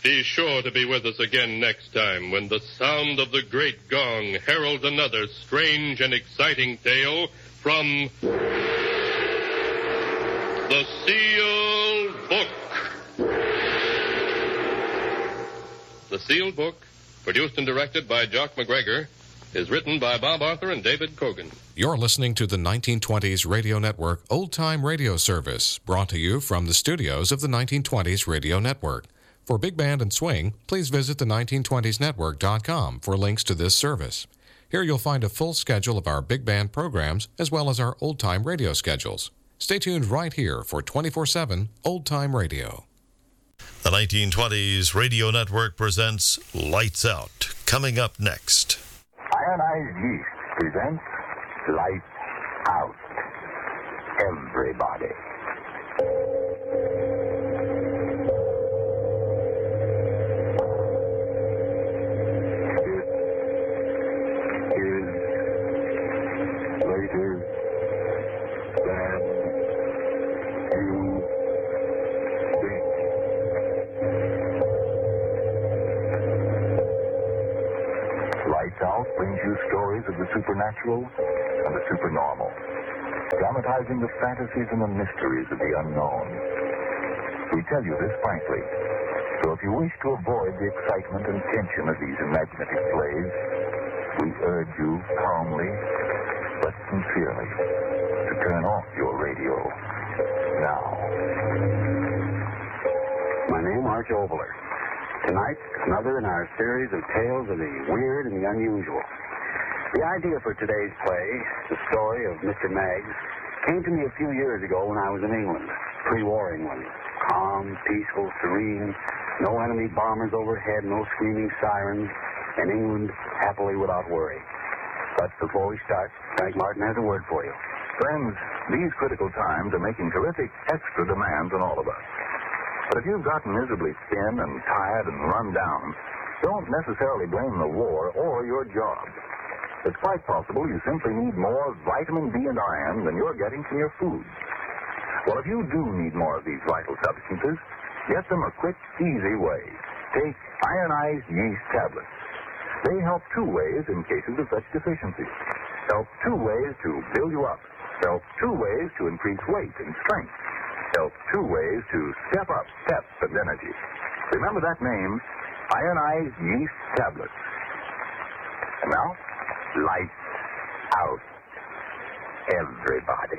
Be sure to be with us again next time when the sound of the great gong heralds another strange and exciting tale from The Sealed Book. The Sealed Book, produced and directed by Jock McGregor, is written by Bob Arthur and David Kogan. You're listening to the 1920s Radio Network Old Time Radio Service, brought to you from the studios of the 1920s Radio Network. For Big Band and Swing, please visit the 1920snetwork.com for links to this service. Here you'll find a full schedule of our Big Band programs as well as our Old Time Radio schedules. Stay tuned right here for 24/7 Old Time Radio. The 1920s Radio Network presents Lights Out. Coming up next. Ionized Yeast presents Lights Out. Everybody. Brings you stories of the supernatural and the supernormal, dramatizing the fantasies and the mysteries of the unknown. We tell you this frankly, so if you wish to avoid the excitement and tension of these imaginative plays, we urge you calmly but sincerely to turn off your radio now. My name is Arch Oboler. Tonight, another in our series of tales of the weird and the unusual. The idea for today's play, the story of Mr. Maggs, came to me a few years ago when I was in England, pre-war England. Calm, peaceful, serene, no enemy bombers overhead, no screaming sirens, and England happily without worry. But before we start, Frank Martin has a word for you. Friends, these critical times are making terrific extra demands on all of us. But if you've gotten miserably thin and tired and run down, don't necessarily blame the war or your job. It's quite possible you simply need more vitamin D and iron than you're getting from your food. Well, if you do need more of these vital substances, get them a quick, easy way. Take ionized yeast tablets. They help two ways in cases of such deficiency. Help two ways to build you up. Help two ways to increase weight and strength. Help two ways to step up pep and energy. Remember that name, ionized yeast tablets. And now, lights out. Everybody.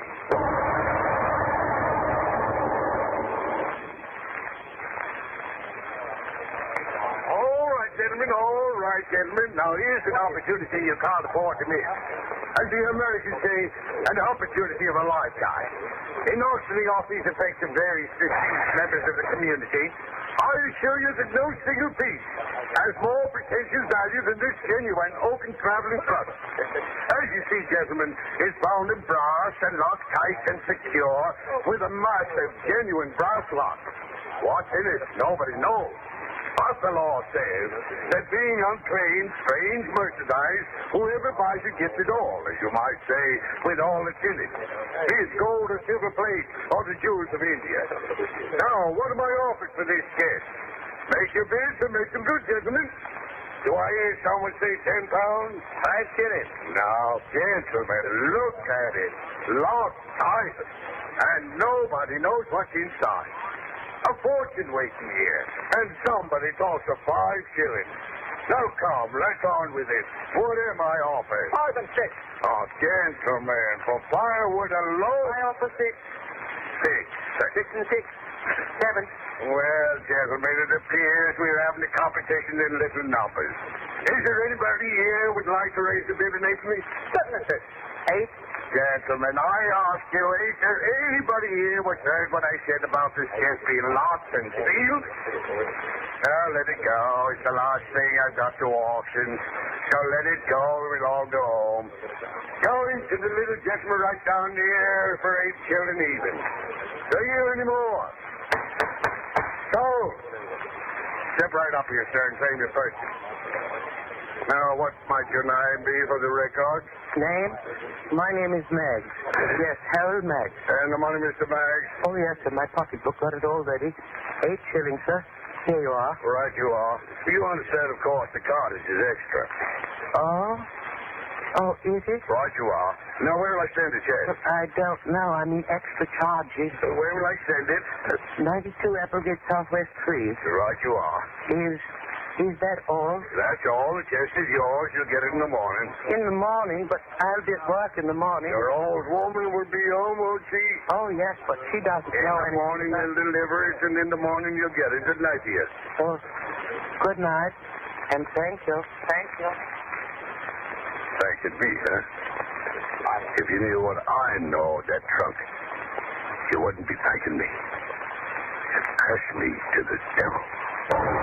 All right, gentlemen. Now, here's an opportunity you can't afford to miss. As the Americans say, an opportunity of a lifetime. In auctioning off these effects of various distinguished members of the community, I assure you that no single piece has more pretentious value than this genuine oaken traveling trunk. As you see, gentlemen, it's bound in brass and locked tight and secure with a massive, genuine brass lock. What's in it? Nobody knows. But the law says that being unclaimed, strange merchandise, whoever buys it gets it all, as you might say, with all that's in it. Be it gold or silver plate or the jewels of India. Now, what am I offered for this guest? Make your bids and make them good, gentlemen. Do I hear someone say 10 pounds? 5 shillings. Now, gentlemen, look at it. Locked tight. And nobody knows what's inside. A fortune waiting here, and somebody talks of 5 shillings. Now come, let's on with it. What am I offered? 5 and 6. Oh, gentlemen, for firewood alone. I offer 6. 6. 6 and 6. 7. Well, gentlemen, it appears we're having a competition in little numbers. Is there anybody here who would like to raise the bid and name for me? Certainly, sir. 8. Gentlemen, I ask you, is there anybody here which heard what I said about this chest being locked and sealed? Well, let it go. It's the last thing I've got to auction. So let it go. We'll all go home. Going to the little gentleman right down there for 8 shillings even. Do you hear any more? So, step right up here, sir, and claim your purchase. Now, what might your name be for the record? Name? My name is Maggs. Yes, Harold Maggs. And the money, Mr. Maggs? Oh, yes, sir. My pocketbook got it all ready. 8 shillings, sir. Here you are. Right you are. You understand, of course, the cottage is extra. Oh? Oh, is it? Right you are. Now, where will I send it, Chad? I don't know. I mean, extra charges. Where will I send it? 92 Applegate Southwest 3. Right you are. Is that all? That's all. The chest is yours. You'll get it in the morning. In the morning, but I'll be at work in the morning. Your old woman will be home, won't she? Oh, yes, but she doesn't In know the morning they'll deliver it, and in the morning you'll get it. Good night to you. Well, good night, and thank you. Thank you. Thank you be, huh? If you knew what I know of that trunk, you wouldn't be thanking me. Curse me to the devil.